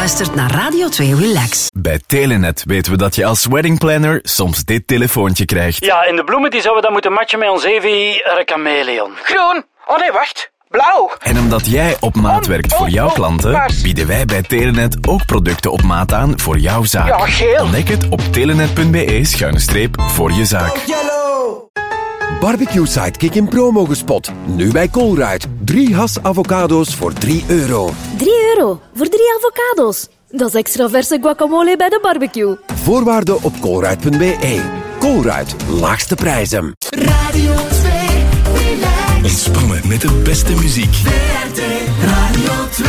luistert naar Radio 2 Relax. Bij Telenet weten we dat je als weddingplanner soms dit telefoontje krijgt. Ja, en de bloemen die zouden we dan moeten matchen met ons Evi chameleon. Groen. Oh nee, wacht. Blauw. En omdat jij op maat werkt voor jouw klanten, bieden wij bij Telenet ook producten op maat aan voor jouw zaak. Ja, geel. Ontdek het op telenet.be/voor je zaak. Barbecue Sidekick in promo gespot. Nu bij Colruyt. 3 has avocado's voor €3. 3 euro voor 3 avocado's. Dat is extra verse guacamole bij de barbecue. Voorwaarden op colruyt.be. Colruyt, laagste prijzen. Radio 2 Relax. Ontspannen met de beste muziek. VRT Radio 2.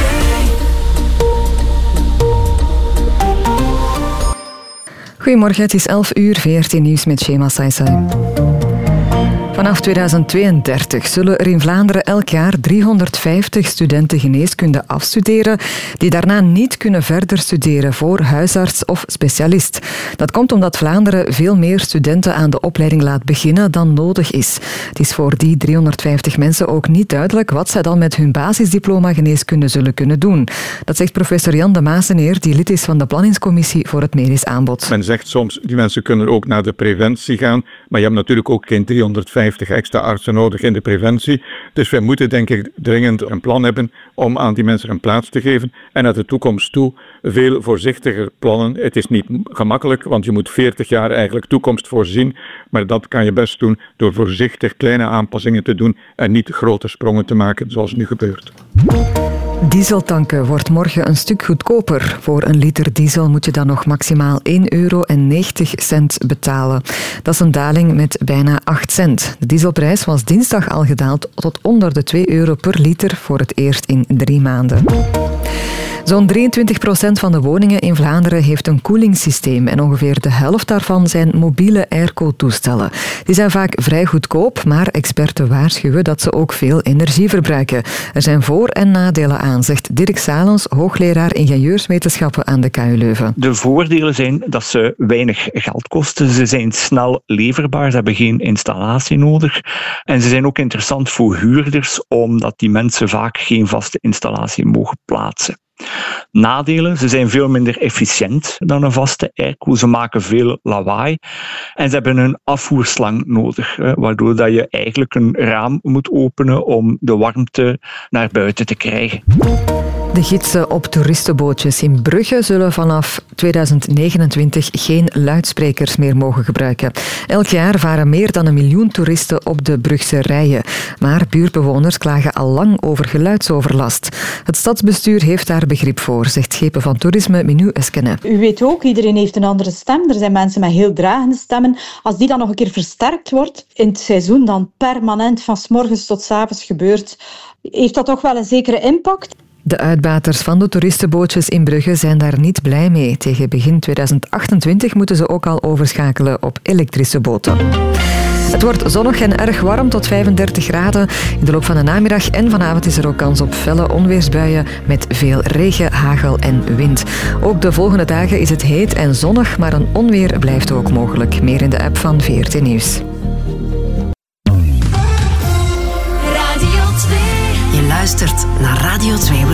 Goedemorgen, het is 11 uur, VRT Nieuws met Shema Saisai. Vanaf 2032 zullen er in Vlaanderen elk jaar 350 studenten geneeskunde afstuderen die daarna niet kunnen verder studeren voor huisarts of specialist. Dat komt omdat Vlaanderen veel meer studenten aan de opleiding laat beginnen dan nodig is. Het is voor die 350 mensen ook niet duidelijk wat zij dan met hun basisdiploma geneeskunde zullen kunnen doen. Dat zegt professor Jan de Maaseneer, die lid is van de planningscommissie voor het medisch aanbod. Men zegt soms, die mensen kunnen ook naar de preventie gaan, maar je hebt natuurlijk ook geen 350 extra artsen nodig in de preventie. Dus wij moeten denk ik dringend een plan hebben om aan die mensen een plaats te geven en naar de toekomst toe veel voorzichtiger plannen. Het is niet gemakkelijk, want je moet 40 jaar eigenlijk toekomst voorzien, maar dat kan je best doen door voorzichtig kleine aanpassingen te doen en niet grote sprongen te maken zoals nu gebeurt. Dieseltanken wordt morgen een stuk goedkoper. Voor een liter diesel moet je dan nog maximaal €1,90 betalen. Dat is een daling met bijna 8 cent. De dieselprijs was dinsdag al gedaald tot onder de €2 per liter voor het eerst in 3 maanden. Zo'n 23% van de woningen in Vlaanderen heeft een koelingssysteem en ongeveer de helft daarvan zijn mobiele airco-toestellen. Die zijn vaak vrij goedkoop, maar experten waarschuwen dat ze ook veel energie verbruiken. Er zijn voor- en nadelen aan, zegt Dirk Salens, hoogleraar ingenieurswetenschappen aan de KU Leuven. De voordelen zijn dat ze weinig geld kosten, ze zijn snel leverbaar, ze hebben geen installatie nodig en ze zijn ook interessant voor huurders, omdat die mensen vaak geen vaste installatie mogen plaatsen. Nadelen, ze zijn veel minder efficiënt dan een vaste airco, ze maken veel lawaai en ze hebben een afvoerslang nodig, waardoor dat je eigenlijk een raam moet openen om de warmte naar buiten te krijgen. De gidsen op toeristenbootjes in Brugge zullen vanaf 2029 geen luidsprekers meer mogen gebruiken. Elk jaar varen meer dan 1 miljoen toeristen op de Brugse rijen. Maar buurtbewoners klagen al lang over geluidsoverlast. Het stadsbestuur heeft daar begrip voor, zegt schepen van toerisme Minou Eskene. U weet ook, iedereen heeft een andere stem. Er zijn mensen met heel dragende stemmen. Als die dan nog een keer versterkt wordt, in het seizoen dan permanent van 's morgens tot 's avonds gebeurt, heeft dat toch wel een zekere impact. De uitbaters van de toeristenbootjes in Brugge zijn daar niet blij mee. Tegen begin 2028 moeten ze ook al overschakelen op elektrische boten. Het wordt zonnig en erg warm tot 35 graden. In de loop van de namiddag en vanavond is er ook kans op felle onweersbuien met veel regen, hagel en wind. Ook de volgende dagen is het heet en zonnig, maar een onweer blijft ook mogelijk. Meer in de app van VRT Nieuws. Radio 2. Je luistert naar Radio 2